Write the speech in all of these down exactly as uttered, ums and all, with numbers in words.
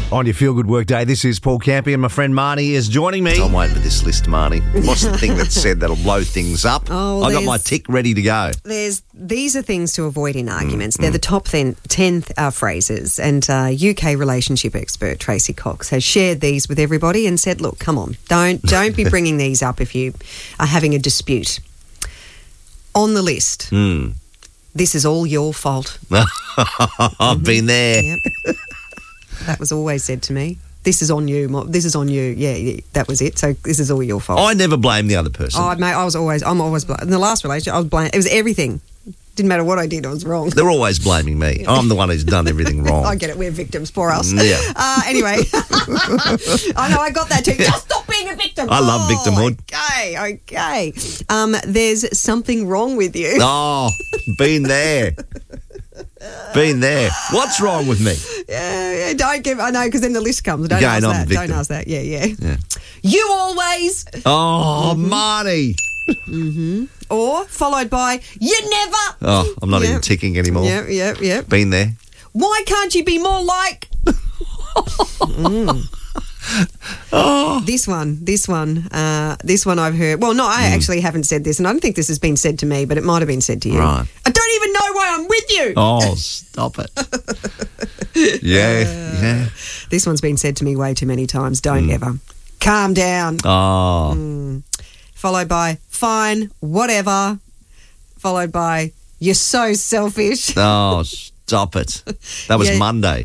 On your Feel Good Work Day, this is Paul Campy and my friend Marnie is joining me. I'm waiting for this list, Marnie. What's the thing that said that'll blow things up? Oh, I got my tick ready to go. There's These are things to avoid in arguments. Mm, They're mm. the top ten, ten uh, phrases. And uh, U K relationship expert Tracy Cox has shared these with everybody and said, look, come on, don't, don't be bringing these up if you are having a dispute. On the list, mm. this is all your fault. I've mm-hmm. been there. Yep. That was always said to me. This is on you. Mom. This is on you. Yeah, yeah, that was it. So this is all your fault. I never blame the other person. Oh, mate, I was always, I'm always, bl- in the last relationship, I was blamed. It was everything. Didn't matter what I did, I was wrong. They're always blaming me. I'm the one who's done everything wrong. I get it. We're victims. Poor us. Yeah. Uh, anyway. I know, I got that too. Just stop being a victim. I love oh, victimhood. Okay, okay. Um, there's something wrong with you. Oh, been there. Been there. What's wrong with me? Yeah, yeah don't give. I know, because then the list comes. Don't Again, ask I'm that. the victim. Don't ask that. Yeah, yeah. yeah. You always. Oh, mm-hmm. Marnie. Mm-hmm. Or followed by you never. Oh, I'm not yep. even ticking anymore. Yep, yep, yep. Been there. Why can't you be more like? mm. Oh. This one, this one, uh, this one I've heard. Well, no, I mm. actually haven't said this, and I don't think this has been said to me, but it might have been said to you. Right. I don't even know why I'm with you. Oh, stop it. yeah, uh, yeah. This one's been said to me way too many times. Don't mm. ever. Calm down. Oh. Mm. Followed by, fine, whatever. Followed by, you're so selfish. Oh, stop it. That was yeah. Monday.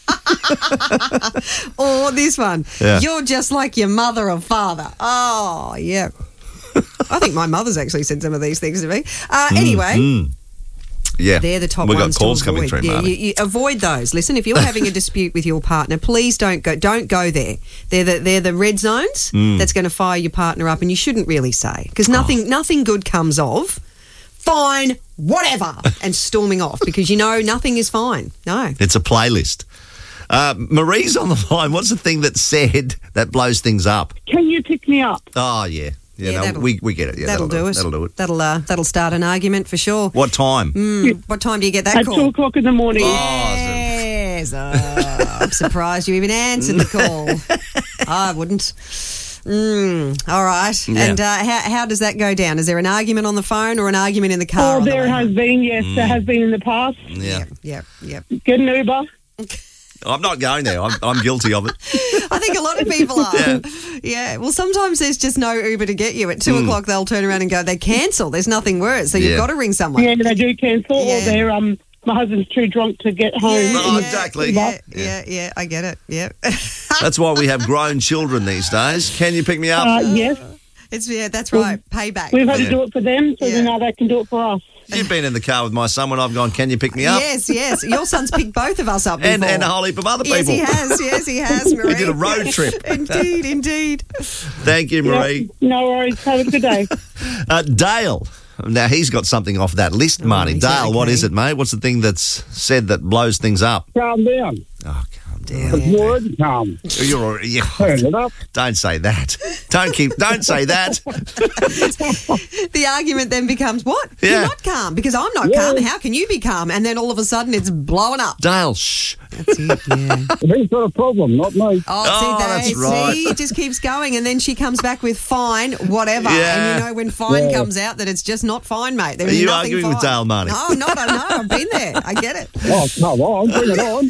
Or this one, yeah. you're just like your mother or father. Oh, yeah. I think my mother's actually said some of these things to me. Uh, mm, anyway. Mm. Yeah, they're the top We've ones got calls to avoid. coming through, yeah, you, you avoid those. Listen, if you're having a dispute with your partner, please don't go. Don't go there. They're the they're the red zones mm. that's going to fire your partner up, and you shouldn't really say, because nothing oh. nothing good comes of fine, whatever, and storming off, because you know nothing is fine. No, it's a playlist. Uh, Marie's on the line. What's the thing that said that blows things up? Can you pick me up? Oh yeah. Yeah, yeah no, we we get it. Yeah, that'll, that'll do it. That'll do it. That'll uh, that'll start an argument for sure. What time? Mm, what time do you get that At call? two o'clock in the morning. Yes. Oh, I'm surprised you even answered the call. I wouldn't. Mm, all right. Yeah. And uh, how how does that go down? Is there an argument on the phone or an argument in the car? Oh, on there the has been. Yes, mm. there has been in the past. Yeah. Yep. Yep. Get an Uber. I'm not going there. I'm, I'm guilty of it. I think a lot of people are. Yeah. yeah. Well, sometimes there's just no Uber to get you. At two mm. o'clock, they'll turn around and go, they cancel. There's nothing worse. So yeah. you've got to ring someone. Yeah, they do cancel. Yeah. Or they're, um, my husband's too drunk to get home. Yeah, oh, yeah, exactly. Yeah, yeah, yeah, I get it. Yeah. That's why we have grown children these days. Can you pick me up? Uh, yes. It's yeah, that's right. Payback. We've had yeah. to do it for them, so Yeah. now they can do it for us. You've been in the car with my son when I've gone, can you pick me up? Yes, yes. Your son's picked both of us up before. And, and a whole heap of other people. Yes, he has. Yes, he has, Marie. We did a road trip. Indeed, indeed. Thank you, Marie. Yep, no worries. Have a good day. uh, Dale. Now, he's got something off that list, Marnie. Oh, Dale, okay. what is it, mate? What's the thing that's said that blows things up? Calm down. Oh, calm down. It's word calm. You're already, yeah. Turn it up. Don't say that. Don't keep. Don't say that. The argument then becomes, what? Yeah. You're not calm because I'm not Yeah. calm. How can you be calm? And then all of a sudden it's blowing up. Dale, shh. That's it, yeah. He's got a problem, not me. Oh, Oh, see, that's they, right. see, it just keeps going, and then she comes back with fine, whatever. Yeah. And you know when fine Yeah. comes out that it's just not fine, mate. There's Are you nothing arguing fine. with Dale, Marnie? No, not. I know. I've been there. I get it. Oh, come on, bring it on.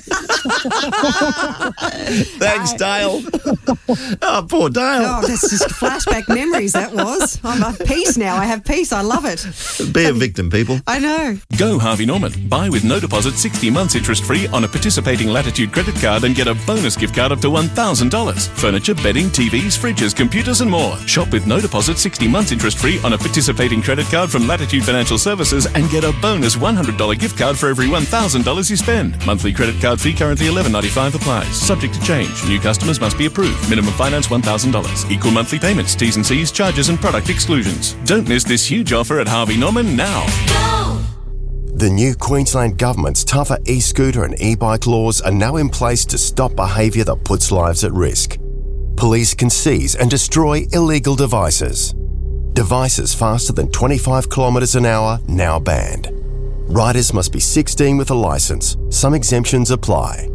Thanks, Dale. Oh, poor Dale. Oh, that's just flashback memories, that was. I'm at peace now. I have peace. I love it. Be a victim, people. I know. Go Harvey Norman. Buy with no deposit sixty months interest free on a participating Latitude credit card and get a bonus gift card up to one thousand dollars. Furniture, bedding, T Vs, fridges, computers and more. Shop with no deposit sixty months interest free on a participating credit card from Latitude Financial Services and get a bonus one hundred dollars gift card for every one thousand dollars you spend. Monthly credit card fee currently eleven ninety-five applies. Subject to change. New customers must be approved. Minimum finance one thousand dollars. Equal monthly payments, T's and C's, charges and product exclusions. Don't miss this huge offer at Harvey Norman now. The new Queensland Government's tougher e-scooter and e-bike laws are now in place to stop behaviour that puts lives at risk. Police can seize and destroy illegal devices. Devices faster than twenty-five kilometres an hour now banned. Riders must be sixteen with a licence. Some exemptions apply.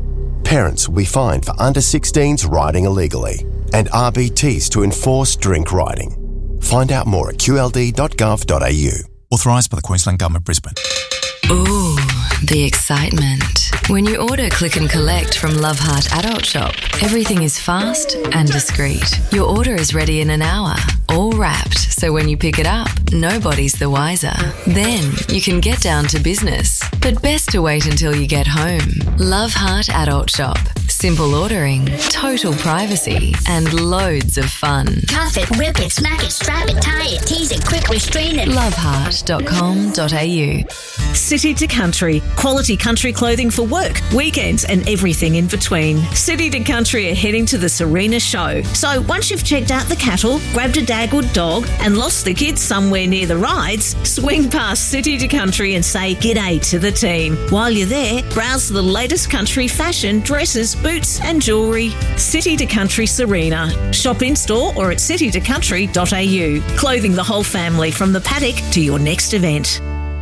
parents will be fined for under sixteens riding illegally, and R B Ts to enforce drink riding. Find out more at q l d dot gov dot a u. Authorised by the Queensland Government, Brisbane. Ooh, the excitement. When you order Click and Collect from Love Heart Adult Shop, everything is fast and discreet. Your order is ready in an hour, all wrapped, so when you pick it up, nobody's the wiser. Then you can get down to business, but best to wait until you get home. Love Heart Adult Shop. Simple ordering, total privacy, and loads of fun. Cuff it, rip it, smack it, strap it, tie it, tease it, quick restrain it. love heart dot com dot a u. City to Country. Quality country clothing for work, weekends and everything in between. City to Country are heading to the Serena show. So once you've checked out the cattle, grabbed a dagwood dog and lost the kids somewhere near the rides, swing past City to Country and say g'day to the team. While you're there, browse the latest country fashion, dresses, boots and jewellery. City to Country Serena. Shop in store or at city to country dot a u. Clothing the whole family from the paddock to your next event.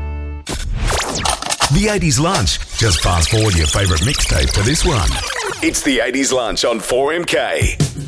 The eighties Lunch. Just fast forward your favourite mixtape to this one. It's the eighties Lunch on four M K.